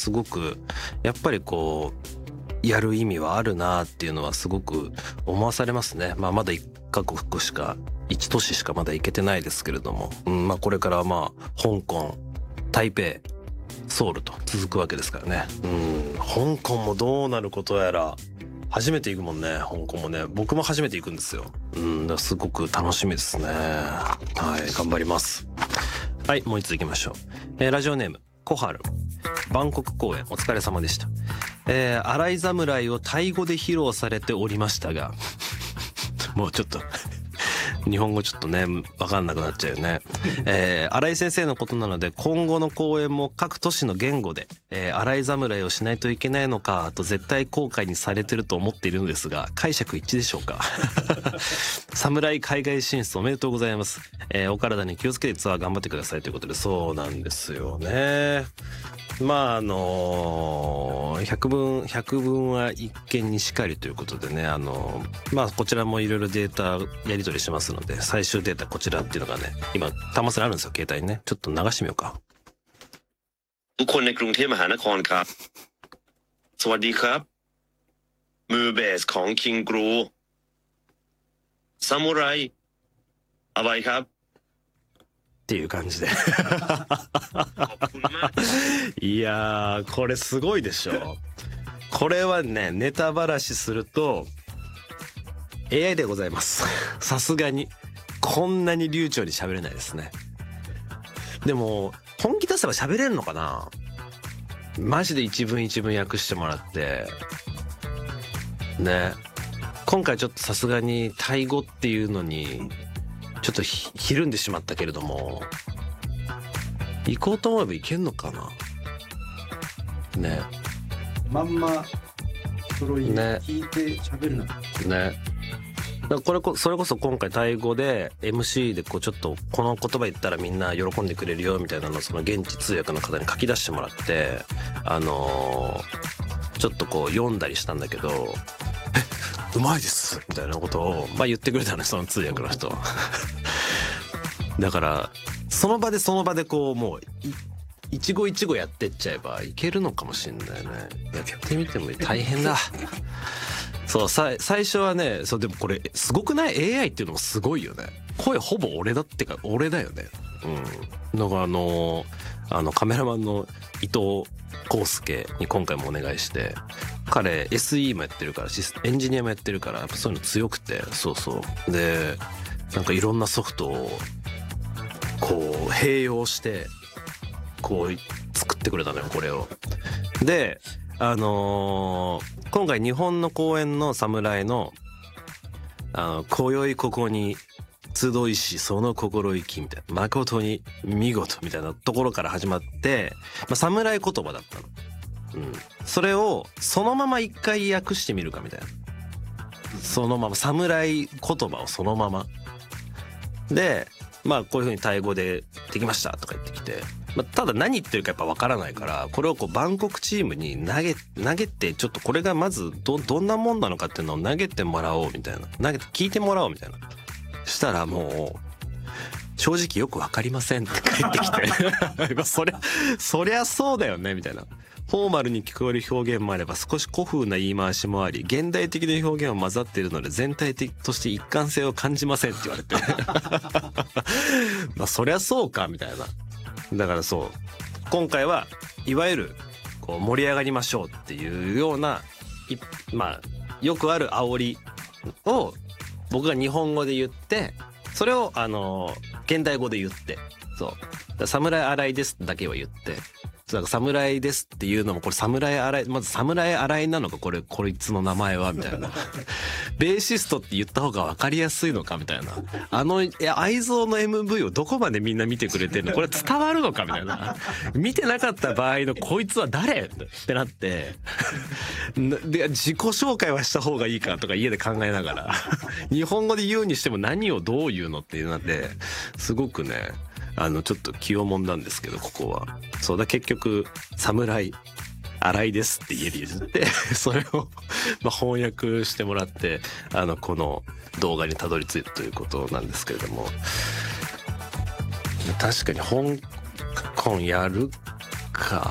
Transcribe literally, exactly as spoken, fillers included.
すごくやっぱりこうやる意味はあるなっていうのはすごく思わされますね。まあまだいっカ国しかいち都市しかまだ行けてないですけれども、うん、まあこれからまあ香港、台北、ソウルと続くわけですからね。うん、香港もどうなることやら。初めて行くもんね、香港もね。僕も初めて行くんですよ。うん、だからすごく楽しみですね。はい、頑張ります。はい、もう一つ行きましょう。えー、ラジオネーム小春。バンコク公演お疲れ様でした。えー、荒井侍をタイ語で披露されておりましたがもうちょっと日本語ちょっとね分かんなくなっちゃうよね。えー、新井先生のことなので今後の公演も各都市の言語で、えー、新井侍をしないといけないのかと絶対後悔にされてると思っているのですが解釈一致でしょうか。侍海外進出おめでとうございます。えー、お体に気をつけてツアー頑張ってくださいということで、そうなんですよね。まああのー、百聞百聞は一見にしかりということでね、あのー、まあこちらもいろいろデータやり取りしますので、最終データこちらっていうのがね今端末にあるんですよ、携帯にね。ちょっと流してみようか。 ทุกคนในกรุงเทพมหานครครับสวัสดีครับมือเบสของคิงกรูซามูไรอะไรครับっていう感じでいやーこれすごいでしょ。これはねネタばらしすると エーアイ でございます。さすがにこんなに流暢に喋れないですね。でも本気出せば喋れるのかな。マジで一文一文訳してもらってね。今回ちょっとさすがにタイ語っていうのにちょっとひひるんでしまったけれども、行こうと思えば行けんのかなね。 まんまそれを聞いて喋るなね。だからこれこそれこそ今回タイ語で エムシー でこうちょっとこの言葉言ったらみんな喜んでくれるよみたいなのをその現地通訳の方に書き出してもらって、あのー、ちょっとこう読んだりしたんだけど、えうまいですみたいなことをまあ言ってくれたの、その通訳の人。だからその場でその場でこうもう一期一会やってっちゃえばいけるのかもしれないね。やってみても大変だ。そうさ最初はね、そうでもこれすごくない？ エーアイ っていうのもすごいよね。声ほぼ俺だってか俺だよね。うん。だからあのあのカメラマンの伊藤康介に今回もお願いして、彼 エスイー もやってるからエンジニアもやってるからやっぱそういうの強くて、そうそうでなんかいろんなソフトをこう併用してこう作ってくれたのよこれを。であのー、今回日本の公演の侍のあの今宵ここに集いしその心意気みたいな誠に見事みたいなところから始まって、まあ、侍言葉だったの、うん、それをそのまま一回訳してみるかみたいな、そのまま侍言葉をそのままでまあこういう風にタイ語でできましたとか言ってきて、まあ、ただ何言ってるかやっぱわからないから、これをこうバンコクチームに投げ投げてちょっとこれがまず ど, どんなもんなのかっていうのを投げてもらおうみたいな、投げて聞いてもらおうみたいな。したらもう正直よくわかりませんって返ってきてそりゃそりゃそうだよねみたいな。フォーマルに聞こえる表現もあれば少し古風な言い回しもあり現代的な表現も混ざっているので全体的として一貫性を感じませんって言われてまあそりゃそうかみたいな。だからそう今回はいわゆるこう盛り上がりましょうっていうようなまあよくある煽りを僕が日本語で言ってそれをあの現代語で言って、そう侍荒井ですだけは言って、だから侍ですっていうのもこれ侍荒井、まず侍荒井なのかこれこいつの名前はみたいなベーシストって言った方が分かりやすいのかみたいな、あのいや愛憎の エムブイ をどこまでみんな見てくれてるのこれ伝わるのかみたいな見てなかった場合のこいつは誰ってなってで自己紹介はした方がいいかとか家で考えながら日本語で言うにしても何をどう言うのっていうなってすごくねあのちょっと気をもんだんですけど、ここはそうだ結局侍荒井ですって家で言ってそれをまあ翻訳してもらってあのこの動画にたどり着いたということなんですけれども、確かに香港やるか